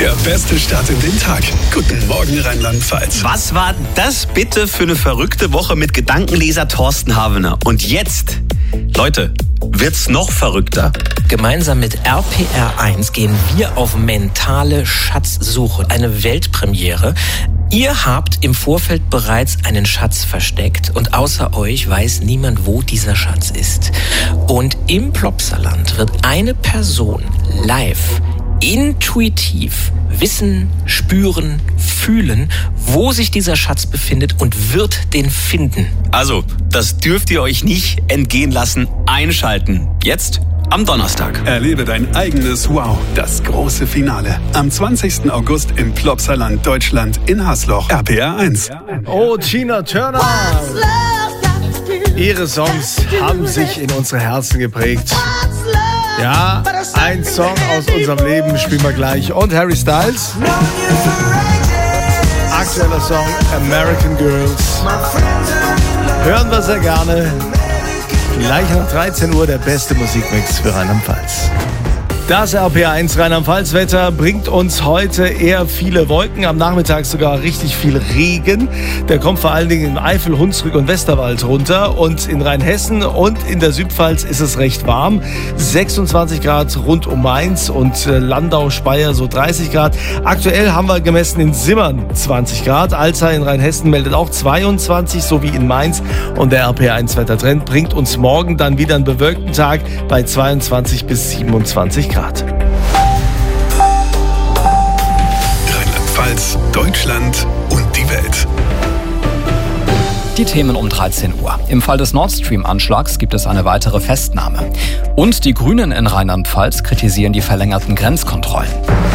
Der beste Start in den Tag. Guten Morgen, Rheinland-Pfalz. Was war das bitte für eine verrückte Woche mit Gedankenleser Thorsten Havener? Und jetzt, Leute, wird's noch verrückter. Gemeinsam mit RPR1 gehen wir auf mentale Schatzsuche. Eine Weltpremiere. Ihr habt im Vorfeld bereits einen Schatz versteckt und außer euch weiß niemand, wo dieser Schatz ist. Und im Plopsaland wird eine Person live, intuitiv wissen, spüren, fühlen, wo sich dieser Schatz befindet und wird den finden. Also, das dürft ihr euch nicht entgehen lassen. Einschalten. Jetzt am Donnerstag. Erlebe dein eigenes Wow, das große Finale. Am 20. August im Plopsaland Deutschland in Hasloch. RPR1. Oh, Tina Turner. Ihre Songs haben sich in unsere Herzen geprägt. Ja, ein Song aus unserem Leben spielen wir gleich. Und Harry Styles. Aktueller Song American Girls. Hören wir sehr gerne. Gleich nach 13 Uhr der beste Musikmix für Rheinland-Pfalz. Das RPR1 Rheinland-Pfalz-Wetter bringt uns heute eher viele Wolken, am Nachmittag sogar richtig viel Regen. Der kommt vor allen Dingen im Eifel, Hunsrück und Westerwald runter. Und in Rheinhessen und in der Südpfalz ist es recht warm. 26 Grad rund um Mainz und Landau, Speyer so 30 Grad. Aktuell haben wir gemessen in Simmern 20 Grad. Alzey in Rheinhessen meldet auch 22, so wie in Mainz. Und der RPR1-Wettertrend bringt uns morgen dann wieder einen bewölkten Tag bei 22 bis 27 Grad. Rheinland-Pfalz, Deutschland und die Welt. Die Themen um 13 Uhr. Im Fall des Nord Stream-Anschlags gibt es eine weitere Festnahme. Und die Grünen in Rheinland-Pfalz kritisieren die verlängerten Grenzkontrollen.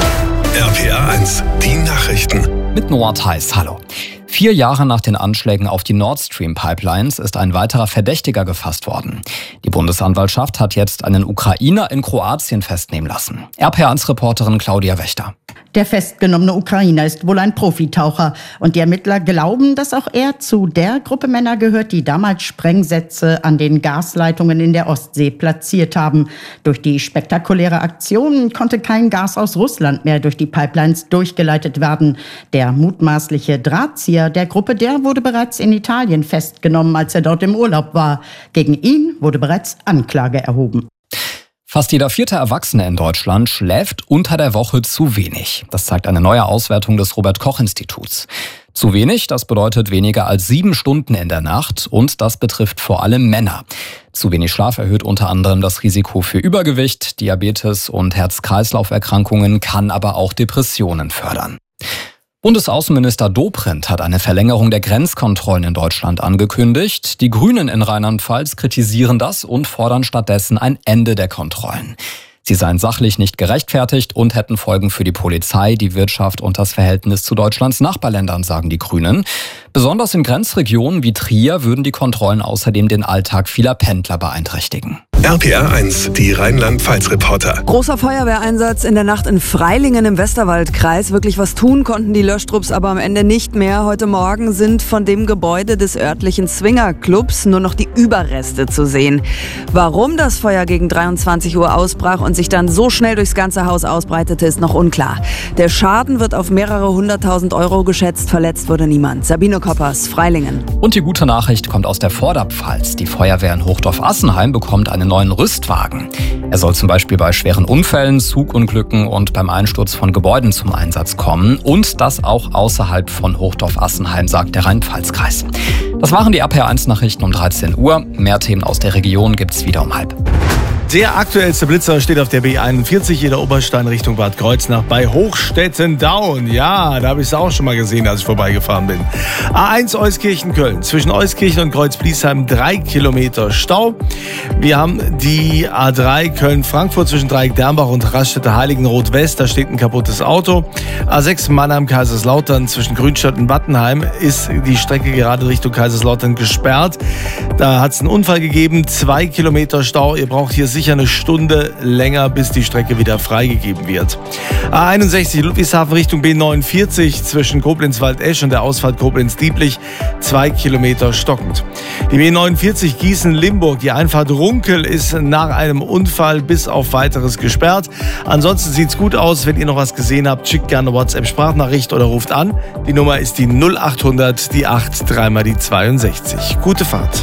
RPR1, die Nachrichten. Mit Noah Theis, hallo. 4 Jahre nach den Anschlägen auf die Nord Stream-Pipelines ist ein weiterer Verdächtiger gefasst worden. Die Bundesanwaltschaft hat jetzt einen Ukrainer in Kroatien festnehmen lassen. RPR1-Reporterin Claudia Wächter. Der festgenommene Ukrainer ist wohl ein Profitaucher und die Ermittler glauben, dass auch er zu der Gruppe Männer gehört, die damals Sprengsätze an den Gasleitungen in der Ostsee platziert haben. Durch die spektakuläre Aktion konnte kein Gas aus Russland mehr durch die Pipelines durchgeleitet werden. Der mutmaßliche Drahtzieher der Gruppe, der wurde bereits in Italien festgenommen, als er dort im Urlaub war. Gegen ihn wurde bereits Anklage erhoben. Fast jeder 4. Erwachsene in Deutschland schläft unter der Woche zu wenig. Das zeigt eine neue Auswertung des Robert-Koch-Instituts. Zu wenig, das bedeutet weniger als 7 Stunden in der Nacht und das betrifft vor allem Männer. Zu wenig Schlaf erhöht unter anderem das Risiko für Übergewicht, Diabetes und Herz-Kreislauf-Erkrankungen, kann aber auch Depressionen fördern. Bundesaußenminister Dobrindt hat eine Verlängerung der Grenzkontrollen in Deutschland angekündigt. Die Grünen in Rheinland-Pfalz kritisieren das und fordern stattdessen ein Ende der Kontrollen. Sie seien sachlich nicht gerechtfertigt und hätten Folgen für die Polizei, die Wirtschaft und das Verhältnis zu Deutschlands Nachbarländern, sagen die Grünen. Besonders in Grenzregionen wie Trier würden die Kontrollen außerdem den Alltag vieler Pendler beeinträchtigen. RPR1, die Rheinland-Pfalz-Reporter. Großer Feuerwehreinsatz in der Nacht in Freilingen im Westerwaldkreis. Wirklich was tun konnten die Löschtrupps aber am Ende nicht mehr. Heute Morgen sind von dem Gebäude des örtlichen Swingerclubs nur noch die Überreste zu sehen. Warum das Feuer gegen 23 Uhr ausbrach und sich dann so schnell durchs ganze Haus ausbreitete, ist noch unklar. Der Schaden wird auf mehrere 100.000 Euro geschätzt. Verletzt wurde niemand. Sabine Koppers, Freilingen. Und die gute Nachricht kommt aus der Vorderpfalz. Die Feuerwehr in Hochdorf-Assenheim bekommt einen neuen Rüstwagen. Er soll zum Beispiel bei schweren Unfällen, Zugunglücken und beim Einsturz von Gebäuden zum Einsatz kommen. Und das auch außerhalb von Hochdorf-Assenheim, sagt der Rhein-Pfalz-Kreis. Das waren die RPR1-Nachrichten um 13 Uhr. Mehr Themen aus der Region gibt's wieder um 12:30. Der aktuellste Blitzer steht auf der B41, jeder Oberstein Richtung Bad Kreuznach bei Hochstetten-Daun. Ja, da habe ich es auch schon mal gesehen, als ich vorbeigefahren bin. A1 Euskirchen-Köln, zwischen Euskirchen und Kreuz-Bliesheim 3 Kilometer Stau. Wir haben die A3 Köln-Frankfurt zwischen Dreieck-Dernbach und Raststätte-Heiligenroth-West, da steht ein kaputtes Auto. A6 Mannheim-Kaiserslautern zwischen Grünstadt und Wattenheim ist die Strecke gerade Richtung Kaiserslautern gesperrt. Da hat es einen Unfall gegeben, 2 Kilometer Stau. Ihr braucht hier sicher eine Stunde länger, bis die Strecke wieder freigegeben wird. A61 Ludwigshafen Richtung B49 zwischen Koblenz-Waldesch und der Ausfahrt Koblenz-Dieblich 2 Kilometer stockend. Die B49 Gießen-Limburg, die Einfahrt Runkel ist nach einem Unfall bis auf Weiteres gesperrt. Ansonsten sieht's gut aus. Wenn ihr noch was gesehen habt, schickt gerne WhatsApp-Sprachnachricht oder ruft an. Die Nummer ist die 0800, die 8, 3 mal die 62. Gute Fahrt.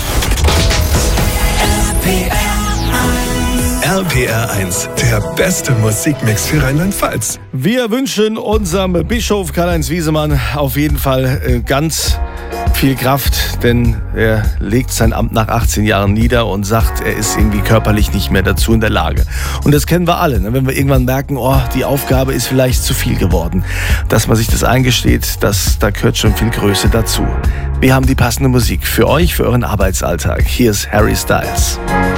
RPR 1, der beste Musikmix für Rheinland-Pfalz. Wir wünschen unserem Bischof Karl-Heinz Wiesemann auf jeden Fall ganz viel Kraft, denn er legt sein Amt nach 18 Jahren nieder und sagt, er ist irgendwie körperlich nicht mehr dazu in der Lage. Und das kennen wir alle, wenn wir irgendwann merken, die Aufgabe ist vielleicht zu viel geworden. Dass man sich das eingesteht, da gehört schon viel Größe dazu. Wir haben die passende Musik für euch, für euren Arbeitsalltag. Hier ist Harry Styles.